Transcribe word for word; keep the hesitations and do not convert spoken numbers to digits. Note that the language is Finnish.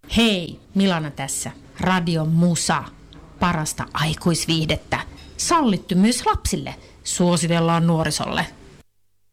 Hei, Milana tässä. Radio Musa. Parasta aikuisviihdettä. Sallittu myös lapsille. Suositellaan nuorisolle.